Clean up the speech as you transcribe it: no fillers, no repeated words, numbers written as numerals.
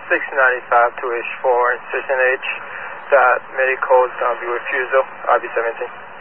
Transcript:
695 2H4 incision H. That medical is going to be refusal, RB17.